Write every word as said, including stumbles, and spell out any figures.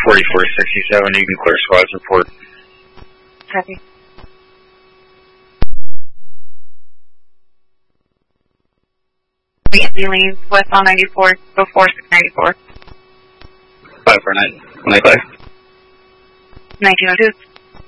forty-four sixty-seven, you can clear squad's report. Copy. Andy lanes west on ninety-four, go four six ninety-four. five four nine, when I clear. nineteen oh two.